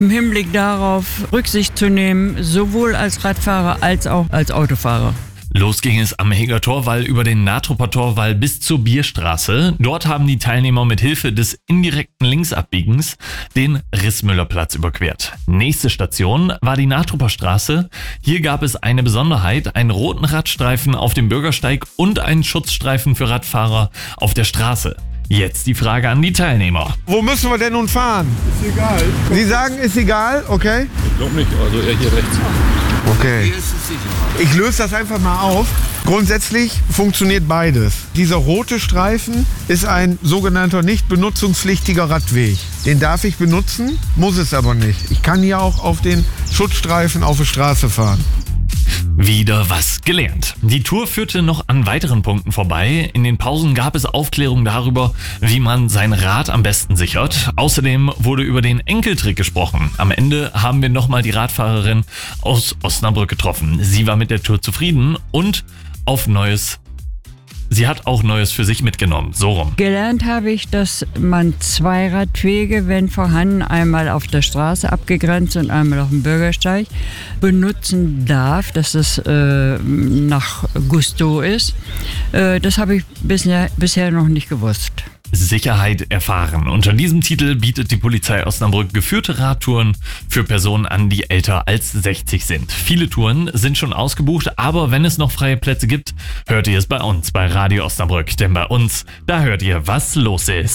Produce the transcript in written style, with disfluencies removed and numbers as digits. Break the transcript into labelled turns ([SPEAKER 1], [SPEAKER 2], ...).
[SPEAKER 1] im Hinblick darauf Rücksicht zu nehmen, sowohl als Radfahrer als auch als Autofahrer.
[SPEAKER 2] Los ging es am Heger Torwall über den Natrupper Torwall bis zur Bierstraße. Dort haben die Teilnehmer mit Hilfe des indirekten Linksabbiegens den Rissmüllerplatz überquert. Nächste Station war die Natrupper Straße. Hier gab es eine Besonderheit, einen roten Radstreifen auf dem Bürgersteig und einen Schutzstreifen für Radfahrer auf der Straße. Jetzt die Frage an die Teilnehmer.
[SPEAKER 3] Wo müssen wir denn nun fahren?
[SPEAKER 4] Ist egal.
[SPEAKER 3] Sie sagen, ist egal, okay?
[SPEAKER 4] Ich glaube nicht, also eher hier rechts.
[SPEAKER 3] Okay. Ich löse das einfach mal auf. Grundsätzlich funktioniert beides. Dieser rote Streifen ist ein sogenannter nicht benutzungspflichtiger Radweg. Den darf ich benutzen, muss es aber nicht. Ich kann hier auch auf den Schutzstreifen auf der Straße fahren.
[SPEAKER 2] Wieder was gelernt. Die Tour führte noch an weiteren Punkten vorbei. In den Pausen gab es Aufklärung darüber, wie man sein Rad am besten sichert. Außerdem wurde über den Enkeltrick gesprochen. Am Ende haben wir nochmal die Radfahrerin aus Osnabrück getroffen. Sie war mit der Tour zufrieden und sie hat auch Neues für sich mitgenommen. So rum.
[SPEAKER 1] Gelernt habe ich, dass man zwei Radwege, wenn vorhanden, einmal auf der Straße abgegrenzt und einmal auf dem Bürgersteig, benutzen darf, dass es nach Gusto ist. Das habe ich bisher noch nicht gewusst.
[SPEAKER 2] Sicherheit erfahren. Unter diesem Titel bietet die Polizei Osnabrück geführte Radtouren für Personen an, die älter als 60 sind. Viele Touren sind schon ausgebucht, aber wenn es noch freie Plätze gibt, hört ihr es bei uns bei Radio Osnabrück. Denn bei uns, da hört ihr, was los ist.